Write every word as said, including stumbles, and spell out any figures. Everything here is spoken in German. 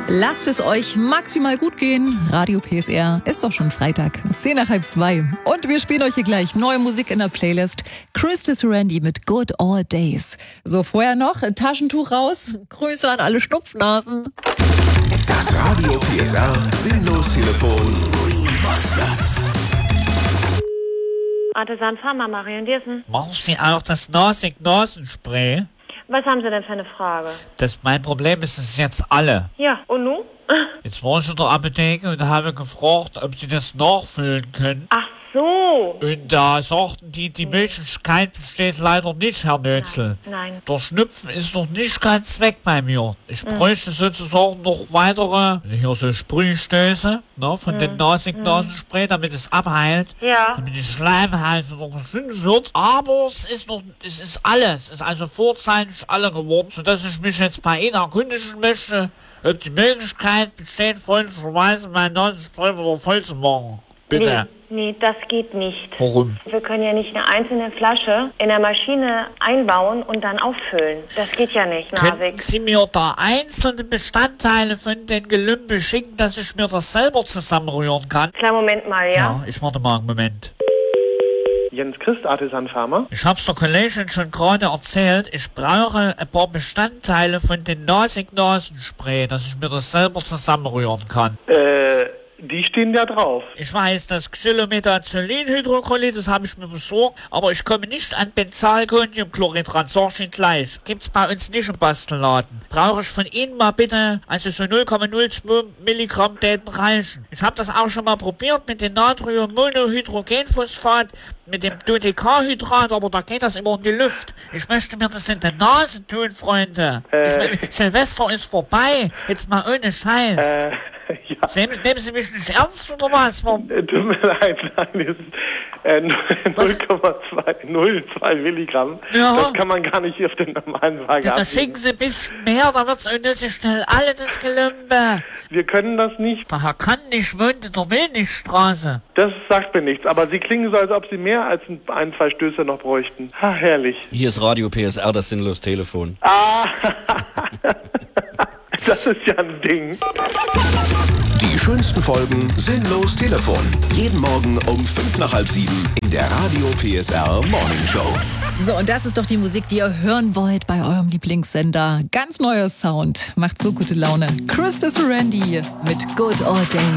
Lasst es euch maximal gut gehen. Radio P S R ist doch schon Freitag. Zehn nach halb zwei. Und wir spielen euch hier gleich neue Musik in der Playlist. Christus Randy mit Good Old Days. So, vorher noch Taschentuch raus. Grüße an alle Schnupfnasen. Das Radio P S R Sinnlos-Telefon Remastered. Artisan Pharma, Marion Diersen. Machen Sie auch das Nasig-Nasenspray? Was haben Sie denn für eine Frage? Das mein Problem ist, es ist jetzt alle. Ja, und nun? Jetzt war ich in der Apotheke und habe gefragt, ob Sie das nachfüllen können. Ach so. Und da sagten die, die Möglichkeit besteht leider nicht, Herr Nötzel. Nein. Der Schnupfen ist noch nicht ganz weg bei mir. Ich bräuchte sozusagen noch weitere, hier so Sprühstöße, ne, von den Nasig-Nasenspray, damit es abheilt. Ja. Damit die Schleimhaut wieder gesund wird. Aber es ist noch, es ist alles. Es ist also vorzeitig alle geworden, sodass ich mich jetzt bei Ihnen erkundigen möchte, ob die Möglichkeit besteht, freundlicherweise mein Nasenspray wieder voll zu machen. Bitte. Nee, nee, das geht nicht. Warum? Wir können ja nicht eine einzelne Flasche in der Maschine einbauen und dann auffüllen. Das geht ja nicht, Könnten Nasig. Sie mir da einzelne Bestandteile von den Gelümpe schicken, dass ich mir das selber zusammenrühren kann? Klar, Moment mal, ja? Ja, ich warte mal einen Moment. Jens Christ, Artisan Pharma. Ich hab's der Kollegin schon gerade erzählt, ich brauche ein paar Bestandteile von den Nasig-Nasenspray, dass ich mir das selber zusammenrühren kann. Äh, die stehen da drauf. Ich weiß, das Xylomethazolinhydrochlorid, das habe ich mir besorgt, aber ich komme nicht an Benzalkoniumchlorid ran, sag ich Ihnen gleich. Gibt's bei uns nicht im Bastelladen. Brauche ich von Ihnen mal bitte, also so null Komma null zwei Milligramm täten reichen. Ich habe das auch schon mal probiert mit dem Natriummonohydrogenphosphat, mit dem Dodecahydrat, aber da geht das immer in die Luft. Ich möchte mir das in die Nase tun, Freunde. Äh. Ich will, Silvester ist vorbei, jetzt mal ohne Scheiß. Äh, ja. Nehmen, nehmen Sie mich nicht ernst oder was? Warum? Äh, Tut mir leid, nein, das ist äh, null Komma null zwei Milligramm. Ja. Das kann man gar nicht auf den normalen Waage Ja, da abwiegen. schicken Sie ein bisschen mehr, da wird's unnötig schnell alle das Gelümpe. Wir können das nicht. Der Herr kann nicht wohnt in der Wilnigstraße. Das sagt mir nichts. Aber Sie klingen so, als ob Sie mehr als ein, ein zwei Stöße noch bräuchten. Ha, herrlich. Hier ist Radio P S R, das Sinnlos-Telefon. Ah, das ist ja ein Ding. Die schönsten Folgen Sinnlos Telefon. Jeden Morgen um fünf nach halb sieben in der Radio P S R Morning Show. So, und das ist doch die Musik, die ihr hören wollt bei eurem Lieblingssender. Ganz neuer Sound. Macht so gute Laune. Christus Randy mit Good Old Days.